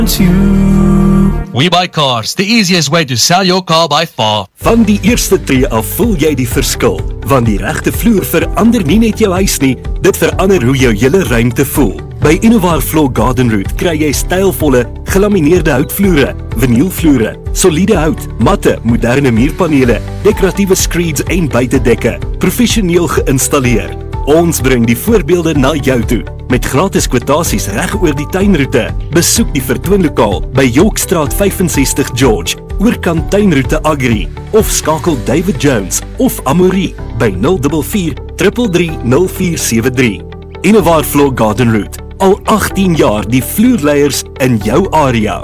We Buy Cars, the easiest way to sell your car by far. Van die eerste tree af voel jy die verskil, want die regte vloer verander nie net jou huis nie, dit verander hoe jou hele ruimte voel. By Innovar Floor Garden Route kry jy stylvolle, gelamineerde houtvloere, vinylvloere, soliede hout, matte, moderne muurpanele, dekoratiewe screeds en buitedekke, professioneel geïnstalleer. Ons bring die voorbeelde na jou toe, met gratis kwotasies reg oor die tuinroete. Besoek die vertoonlokaal by Yorkstraat 65 George, oorkant tuinroete Agri, of skakel David Jones of Amaury by 044 333 0473. Innovar Floor Garden Route, al 18 jaar die vloerleiers in jou area.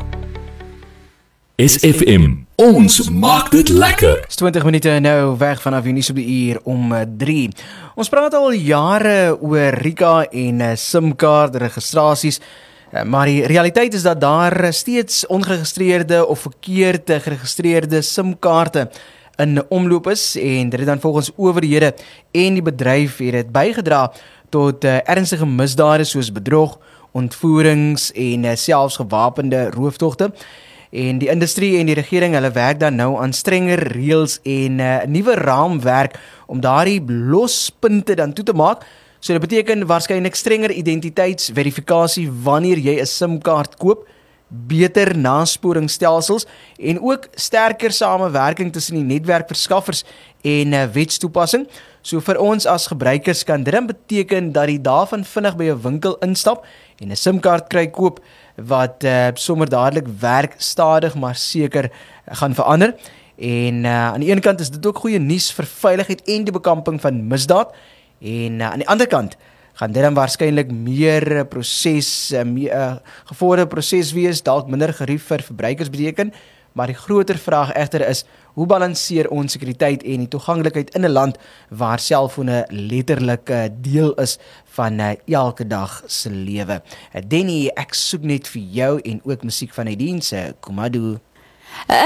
SFM, ons maak dit lekker. 20 minute nou weg vanaf die nuus op die uur om 3. Ons praat al jare oor Rika en SIM-kaart registrasies, maar die realiteit is dat daar steeds ongeregistreerde of verkeerd geregistreerde SIM-kaarte in omloop is, en dit het dan volgens owerhede en die bedryf het dit bygedra tot ernstige misdade soos bedrog, ontvoerings en selfs gewapende rooftogte. En die industrie en die regering, hulle werk dan nou aan strenger reëls en nuwe raamwerk om daardie lospunte dan toe te maak. So dit beteken waarskynlik strenger identiteitsverifikasie wanneer jy 'n SIM-kaart koop, beter nasporingsstelsels en ook sterker samewerking tussen die netwerkverskaffers en wetstoepassing. So vir ons as gebruikers kan dit dan beteken dat jy daarvan vinnig by 'n winkel instap en 'n SIM-kaart kry koop wat sommer dadelik werk, stadig maar seker gaan verander. En aan die ene kant is dit ook goeie nuus vir veiligheid en die bekamping van misdaad. En aan die ander kant gaan dit dan waarskynlik meer gevorderde proses wees, dalk minder gerief vir verbruikers beteken. Maar die groter vraag egter is, hoe balanseer ons sekuriteit en die toeganklikheid in 'n land waar selfone letterlik deel is van elke dag se lewe. Denny, ek soek net vir jou en ook musiek van Nadine se Komado.